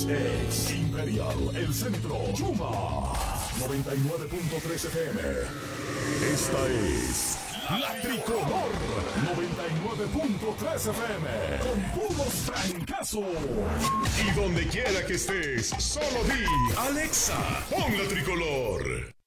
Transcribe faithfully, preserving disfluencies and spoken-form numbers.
es, es Imperial, el centro, Chuma, noventa y nueve punto tres F M. Esta es La Tricolor, noventa y nueve punto tres F M, con puros francazos. Y donde quiera que estés, solo di, Alexa, pon La Tricolor.